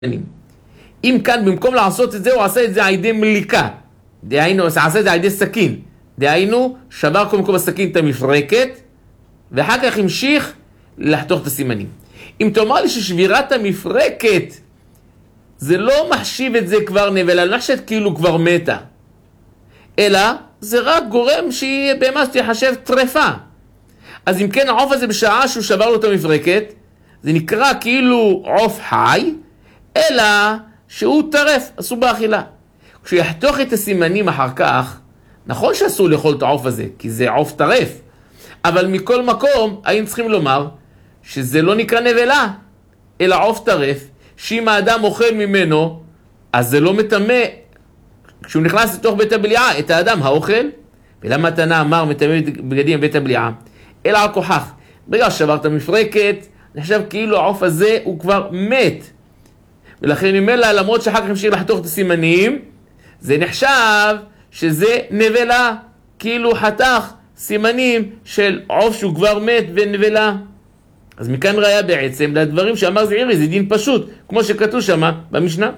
אם כאן במקום לעשות את זה, הוא עשה את זה על ידי מליקה. דהיינו, עשה את זה על ידי סכין. דהיינו, שבר קודם כל בסכין את המפרקת, ואחר כך המשיך לחתוך את הסימנים. אם תאמר לי ששבירת המפרקת, זה לא מחשיב את זה כבר נבלה, לא נחשב כאילו כבר מתה. אלא, זה רק גורם שהיא בהמה שתחשב טרפה. אז אם כן, העוף הזה בשעה שהוא שבר לו את המפרקת, זה נקרא כאילו עוף חי, אלא שהוא טרף, אסור באכילה. כשהוא יחתוך את הסימנים אחר כך, נכון שאסור לאכול את העוף הזה, כי זה עוף טרף, אבל מכל מקום, היינו צריכים לומר שזה לא נקרא נבלה, אלא עוף טרף, שאם האדם אוכל ממנו, אז זה לא מטמא, כשהוא נכנס לתוך בית הבליעה, את האדם האוכל, ולמה התנא אמר מטמא בגדים בבית הבליעה? אלא על כוחך. ברגע ששבר את המפרקת, נחשב כאילו העוף הזה הוא כבר מת. ולכן ממילא, למרות שאחר כך המשיך לחתוך את הסימנים, זה נחשב שזה נבלה, כאילו חתך סימנים של עוף שהוא כבר מת ונבלה. אז מכאן ראיה בעצם לדברים שאמר זעירי, זה דין פשוט, כמו שכתוב שם במשנה.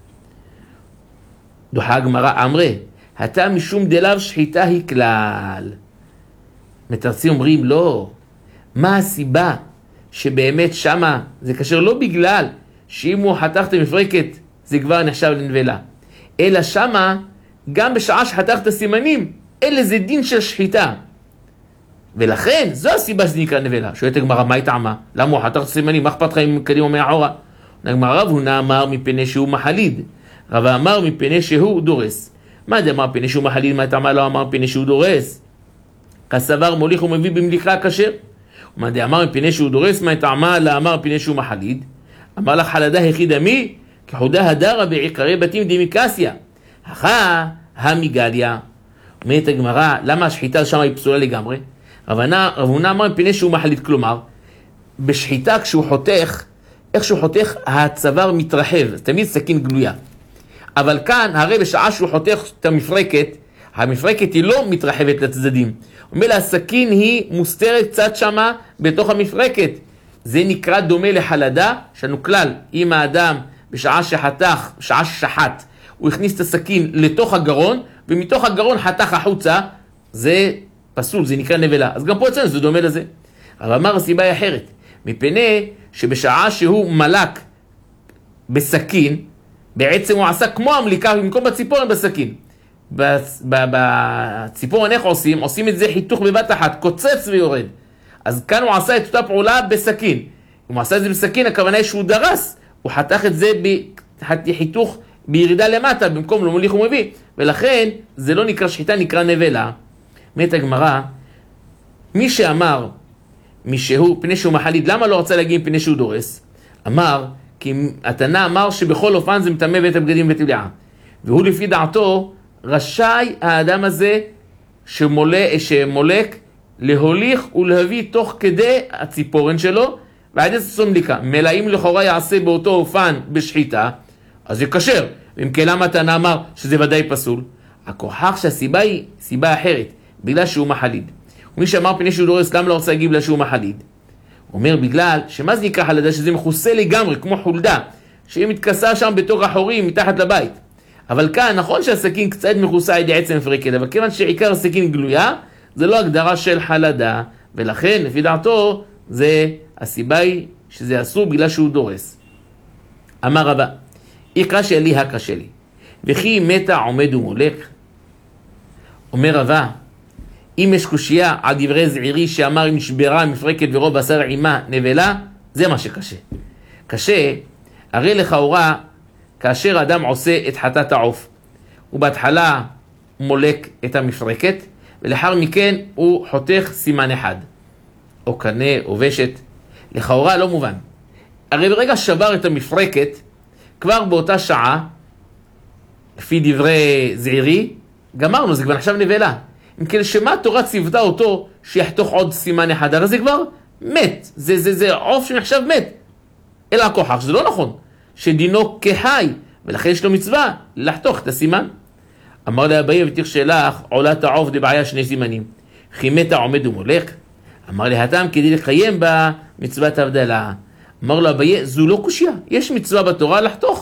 דוחה הגמרא אמרי, הטעם משום דלאו שחיטה היא כלל. מתרצים אומרים לא, מה הסיבה שבאמת שמה זה קשר לא בגלל שאם הוא חתך את המפרקת זה כבר נחשב לנבלה, אלא שמה גם בשעה שחתך את הסימנים אלה זה דין של שחיטה, ולכן זו הסיבה שזה נקרא נבלה. שואלת הגמרא, מה היא טעמה? למה הוא חתך את הסימנים? מה אכפת לך אם קדימה מאחורה? הגמרא, רב הונא אמר מפני שהוא מחליד, רב אמר מפני שהוא דורס. מה זה אמר מפני שהוא מחליד? מה טעמה? לא אמר מפני שהוא דורס. כסבר מוליך ומביא במליחה כשר. ומה דאמר מפני שהוא דורס? מה טעמה? לא אמר מפני שהוא מחליד. אמר לך חלדה הכי דמי כחודה הדרה בעיקרי בתים דמיקסיה אחא המגליה. אומרת הגמרא, למה השחיטה שם היא פסולה לגמרי? רב הונא אמר מפני שהוא מחליד, כלומר בשחיטה כשהוא חותך, איך שהוא חותך הצוואר מתרחב, תמיד סכין גלויה, אבל כאן הרי בשעה שהוא חותך את המפרקת היא לא מתרחבת לצדדים, אומר לה הסכין היא מוסתרת קצת שמה בתוך המפרקת. זה נקרא דומה לחלדה, שאנו כלל, אם האדם בשעה שחתך, בשעה ששחט, הוא הכניס את הסכין לתוך הגרון, ומתוך הגרון חתך החוצה, זה פסול, זה נקרא נבלה. אז גם פה אצלנו זה דומה לזה. אבל אמר הסיבה היא אחרת, מפני שבשעה שהוא מלק בסכין, בעצם הוא עשה כמו המליקה, במקום בציפורן בסכין. בציפורן איך עושים את זה חיתוך בבת אחת, קוצץ ויורד. אז כאן הוא עשה את אותה פעולה בסכין. אם הוא עשה את זה בסכין, הכוונה היא שהוא דרס, הוא חתך את זה בחיתוך בירידה למטה, במקום לא מוליך ומביא, ולכן זה לא נקרא שחיטה, נקרא נבלה. אומרת הגמרא, מי שאמר, פני שהוא מחליד, למה לא רצה להגיד פני שהוא דורס? אמר, כי התנא אמר שבכל אופן זה מטמא בית הבגדים בית הבליעה. והוא לפי דעתו, רשאי האדם הזה שמולק, להוליך ולהביא תוך כדי הציפורן שלו, ועד איזה מליקה. מלאים לכאורה יעשה באותו אופן בשחיטה, אז זה כשר. ואם כן למה התנא אמר שזה ודאי פסול? הכוחך שהסיבה היא סיבה אחרת, בגלל שהוא מחליד. ומי שאמר פני שהוא דורס, למה לא רוצה להגיד בגלל שהוא מחליד? הוא אומר בגלל שמה זה נקרא חלדה? שזה מכוסה לגמרי, כמו חולדה, שהיא מתכסה שם בתוך החורים, מתחת לבית. אבל כאן, נכון שהסכין קצת מכוסה על ידי עצם מפרקת, אבל כיוון שעיקר הסכין גלויה, זה לא הגדרה של חלדה, ולכן, לפי דעתו, זה הסיבה היא שזה אסור בגלל שהוא דורס. אמר רבא, קשה לי הקשה לי, וכי מתה עומד ומולך. אומר רבא, אם יש קושייה על דברי זעירי שאמר אם נשברה מפרקת ורוב בשר עימה נבלה, זה מה שקשה. קשה, הרי לכאורה, כאשר אדם עושה את חטאת העוף, הוא בהתחלה מולק את המפרקת, ולאחר מכן הוא חותך סימן אחד, או קנה או ושת. לכאורה לא מובן. הרי ברגע שבר את המפרקת, כבר באותה שעה, לפי דברי זעירי, גמרנו, זה כבר נחשב נבלה. אם כן, שמה התורה ציוותה אותו שיחתוך עוד סימן אחד? הרי זה כבר מת. זה עוף שנחשב מת. אלא הכוחך, שזה לא נכון. שדינו כחי, ולכן יש לו מצווה לחתוך את הסימן. אמר לאביי, ותיך שלך, עולת העוף דבעיה שני סימנים. כי מתה עומד ומולך. אמר להתם כדי לקיים בה מצוות הבדלה. אמר לו אביי, זו לא קושיה, יש מצווה בתורה לחתוך.